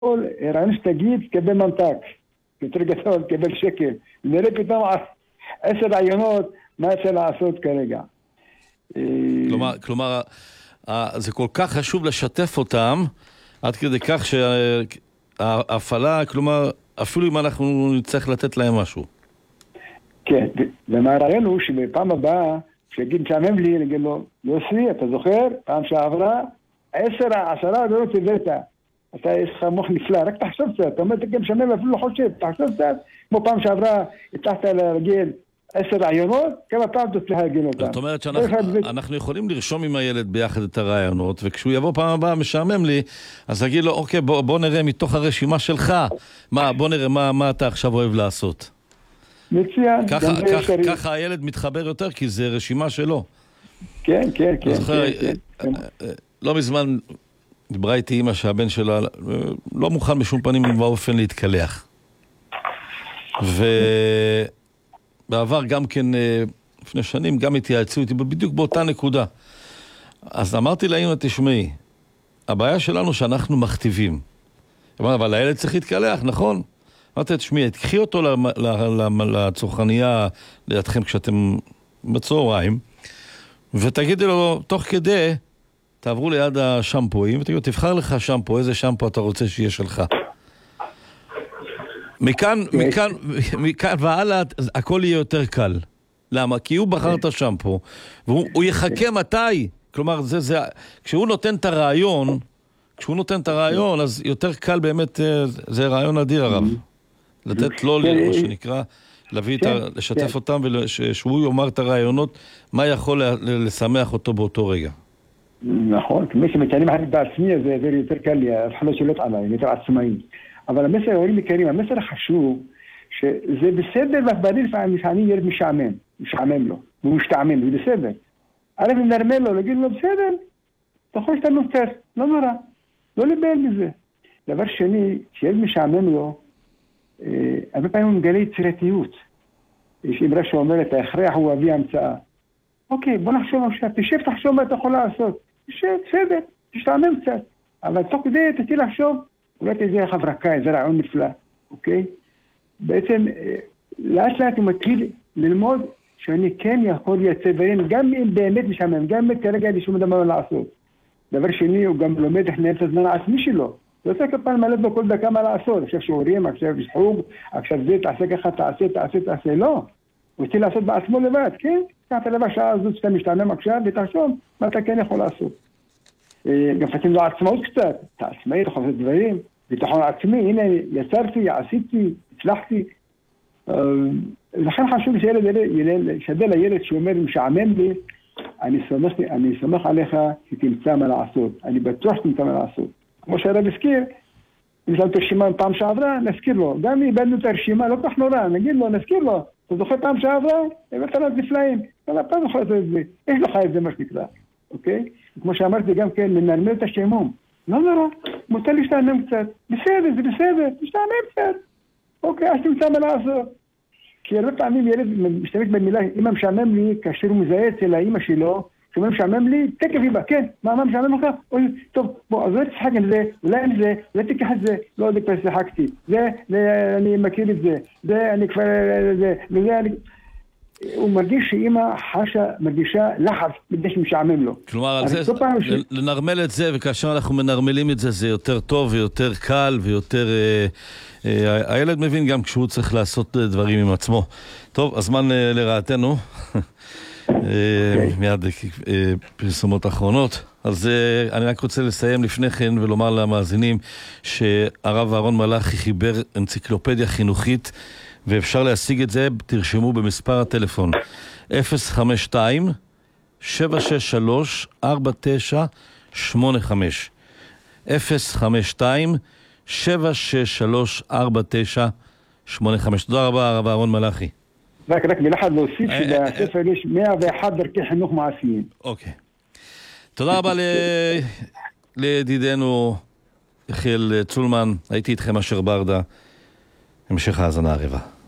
רעיון שתגיד, תקבל ממתק. יותר גדול, תקבל שקל. נראה פתאום 10 רעיונות, מה אפשר לעשות כרגע. כלומר, זה כל כך חשוב לשתף אותם, עד כדי כך שההפעלה, כלומר, אפילו אם אנחנו נצטרך לתת להם משהו. כן, ומה הרעיון הוא שבפעם הבאה, כשיגיד משעמם לי, נגיד לו, יוסי, אתה זוכר? פעם שעברה, 10 דורות הבאת. אתה יש לך מוח נפלא, רק תחשוב קצת, אתה אומר, תגיד משעמם, אפילו לא חושב, תחשוב קצת, כמו פעם שעברה, הצלחת להרגיל 10 רעיונות, כמה פעם תצליח להרגיל אותם. זאת אומרת שאנחנו יכולים לרשום עם הילד ביחד את הרעיונות, וכשהוא יבוא פעם הבאה משעמם לי, אז אגיד לו, אוקיי, בוא נראה מתוך הרשימה שלך, בוא נראה מה אתה עכשיו אוהב לעשות. מצוין. ככה הילד מתחבר יותר, כי זה רשימה שלו. כן. לא מזמן דיברה איתי אמא שהבן שלה לא מוכן בשום פנים ובאופן להתקלח. ובעבר גם כן, לפני שנים, גם התייעצו איתי בדיוק באותה נקודה. אז אמרתי לאמא, תשמעי, הבעיה שלנו שאנחנו מכתיבים. אבל הילד צריך להתקלח, נכון? אמרתי, תשמעי, תקחי אותו לצרכנייה לידכם כשאתם בצהריים, ותגידי לו, תוך כדי, תעברו ליד השמפואים, ותגידו, תבחר לך שמפו, איזה שמפו אתה רוצה שיהיה שלך. מכאן והלאה, הכל יהיה יותר קל. למה? כי הוא בחר את השמפו, והוא יחכה מתי. כלומר, כשהוא נותן את הרעיון, אז יותר קל באמת, זה רעיון אדיר הרב. לתת לו, מה שנקרא, לשתף אותם, ושהוא יאמר את הרעיונות, מה יכול לשמח אותו באותו רגע. נכון, מי שמציינים אחרי בעצמי, זה יותר קל לי, הפחלות שלא עליי, יותר עצמאי. אבל המסר, ההורים מכירים, המסר החשוב, שזה בסדר, והבנים לפעמים ילד משעמם לו, והוא משתעמם, זה בסדר. ערב נרמל לו, להגיד לו, בסדר, תוכל שאתה נופר, לא נורא, לא לבעל מזה. דבר שני, שילד משעמם לו, הרבה פעמים הוא מגלה יצירתיות. יש אמרה שאומרת, ההכרח הוא אבי המצאה. אוקיי, בוא נחשוב עכשיו, תשב תחשוב מה אתה יכול לעשות. תשב, בסדר, תשתעמם קצת. אבל תוך כדי תתחיל לחשוב, אולי תהיה חברקה, איזה רעיון נפלא, אוקיי? בעצם, לאט לאט הוא מתחיל ללמוד שאני כן יכול לייצא דברים, גם אם באמת משעמם, גם אם כרגע אין לי שום דבר לעשות. דבר שני, הוא גם לומד איך לנהל את הזמן העצמי שלו. לא צריך כפן מלא בו כל דקה מה לעשות. עכשיו שיעורים, עכשיו חוג, עכשיו זה, תעשה ככה, תעשה. לא. הוא צריך לעשות בעצמו לבד, כן? קחת לבד שעה הזאת שאתה משתעמם עכשיו, ותחשוב מה אתה כן יכול לעשות. גם פתים לו עצמאות קצת. אתה עצמאי, אתה חושב דברים. ביטחון עצמי, הנה, יצרתי, עשיתי, הצלחתי. לכן חשוב ששווה לילד שאומר, משעמם לי, אני סומך עליך שתמצא מה לעשות. אני בטוח שתמצא מה לעשות. כמו שהרב הזכיר, אם יש לנו את הרשימה פעם שעברה, נזכיר לו. גם אם איבדנו את הרשימה, לא כך נורא, נגיד לו, נזכיר לו. אתה זוכר פעם שעברה? הבאת לנו נפלאים. אבל אתה זוכר את זה. יש לך את זה מה שנקרא. אוקיי? כמו שאמרתי גם כן, לנרמל את השעמום. לא נורא, מותר להשתעמם קצת. בסדר, זה בסדר, תשתעמם קצת. אוקיי, אז תמצא מה לעשות. כי הרבה פעמים ילד משתמש במילה, אמא משעמם לי, כאשר הוא מזהה אצל האמא שלו, כשאומר משעמם לי, תקף איבא, כן, מה משעמם לך? אוי, טוב, בוא, אז לא תשחק עם זה, אולי עם זה, אולי תיקח את זה, לא יודע כבר שחקתי, אני מכיר את זה, זה אני כבר, וזה אני... הוא מרגיש שאמא מרגישה לחץ בדי שמשעמם לו. כלומר, לנרמל את זה, וכאשר אנחנו מנרמלים את זה, זה יותר טוב ויותר קל ויותר... הילד מבין גם כשהוא צריך לעשות דברים עם עצמו. טוב, הזמן לרעתנו. מיד פרסומות אחרונות. אז אני רק רוצה לסיים לפני כן ולומר למאזינים שהרב אהרון מלאכי חיבר אנציקלופדיה חינוכית, ואפשר להשיג את זה, תרשמו במספר הטלפון 052-763-4985 052-763-4985. תודה רבה הרב אהרון מלאכי. רק מילה אחת להוסיף שבספר יש 101 דרכי חינוך מעשיים. אוקיי. תודה רבה לידידנו יחיאל צולמן, הייתי איתכם אשר ברדה, המשך האזנה הרבה.